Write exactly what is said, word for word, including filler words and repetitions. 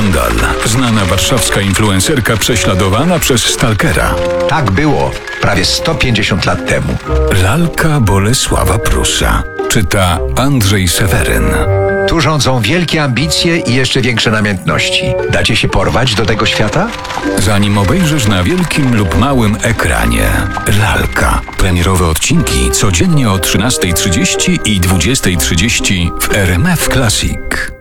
skandal. Znana warszawska influencerka prześladowana przez stalkera. Tak było prawie sto pięćdziesiąt lat temu. Lalka Bolesława Prusa. Czyta Andrzej Seweryn. Tu rządzą wielkie ambicje i jeszcze większe namiętności. Dacie się porwać do tego świata? Zanim obejrzysz na wielkim lub małym ekranie. Lalka. Premierowe odcinki codziennie o trzynastej trzydzieści i dwudziestej trzydzieści w R M F Classic.